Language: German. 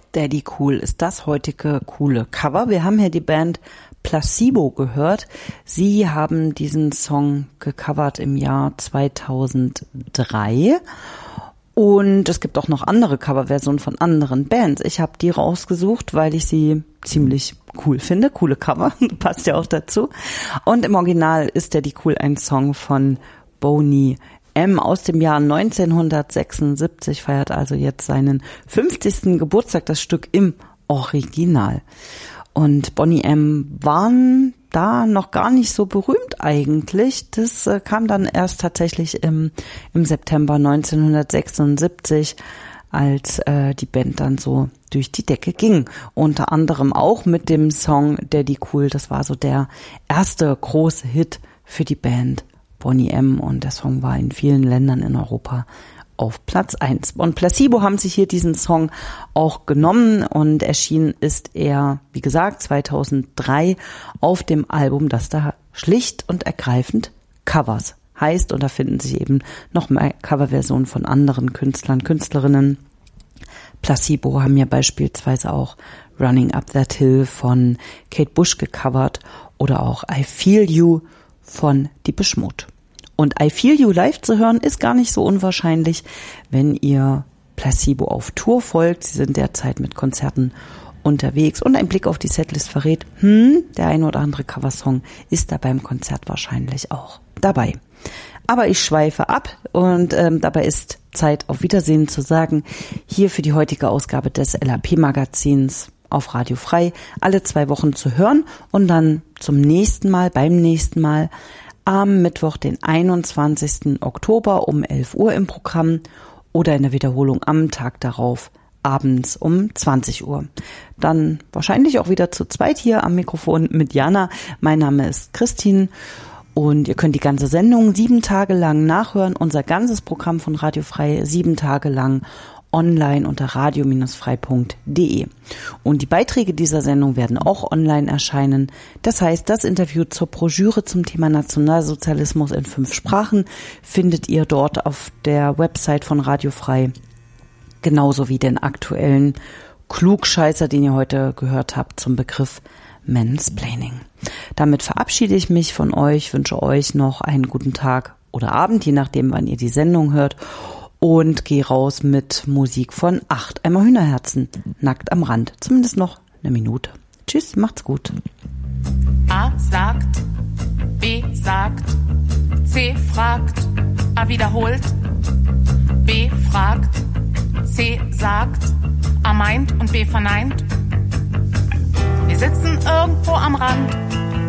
Daddy Cool ist das heutige coole Cover. Wir haben hier die Band Placebo gehört. Sie haben diesen Song gecovert im Jahr 2003. Und es gibt auch noch andere Coverversionen von anderen Bands. Ich habe die rausgesucht, weil ich sie ziemlich cool finde. Coole Cover, passt ja auch dazu. Und im Original ist Daddy Cool ein Song von Boney M. aus dem Jahr 1976, feiert also jetzt seinen 50. Geburtstag, das Stück im Original. Und Boney M. waren da noch gar nicht so berühmt eigentlich. Das kam dann erst tatsächlich im September 1976, als die Band dann so durch die Decke ging. Unter anderem auch mit dem Song Daddy Cool. Das war so der erste große Hit für die Band Boney M. Und der Song war in vielen Ländern in Europa auf Platz 1. Und Placebo haben sich hier diesen Song auch genommen und erschienen ist er, wie gesagt, 2003 auf dem Album, das da schlicht und ergreifend Covers heißt. Und da finden sich eben noch mehr Coverversionen von anderen Künstlern, Künstlerinnen. Placebo haben ja beispielsweise auch Running Up That Hill von Kate Bush gecovert oder auch I Feel You von Depeche Mode. Und I Feel You live zu hören ist gar nicht so unwahrscheinlich, wenn ihr Placebo auf Tour folgt. Sie sind derzeit mit Konzerten unterwegs und ein Blick auf die Setlist verrät, der ein oder andere Coversong ist da beim Konzert wahrscheinlich auch dabei. Aber ich schweife ab und dabei ist Zeit, auf Wiedersehen zu sagen. Hier für die heutige Ausgabe des LAP-Magazins auf Radio Frei, alle 2 Wochen zu hören und dann beim nächsten Mal am Mittwoch, den 21. Oktober um 11 Uhr im Programm oder in der Wiederholung am Tag darauf abends um 20 Uhr. Dann wahrscheinlich auch wieder zu zweit hier am Mikrofon mit Jana. Mein Name ist Christine und ihr könnt die ganze Sendung 7 Tage lang nachhören. Unser ganzes Programm von Radio Frei 7 Tage lang online unter radio-frei.de. Und die Beiträge dieser Sendung werden auch online erscheinen. Das heißt, das Interview zur Broschüre zum Thema Nationalsozialismus in 5 Sprachen findet ihr dort auf der Website von Radio Frei. Genauso wie den aktuellen Klugscheißer, den ihr heute gehört habt zum Begriff Mansplaining. Damit verabschiede ich mich von euch, wünsche euch noch einen guten Tag oder Abend, je nachdem, wann ihr die Sendung hört. Und geh raus mit Musik von 8. Einmal Hühnerherzen, nackt am Rand. Zumindest noch eine Minute. Tschüss, macht's gut. A sagt, B sagt, C fragt, A wiederholt, B fragt, C sagt, A meint und B verneint. Wir sitzen irgendwo am Rand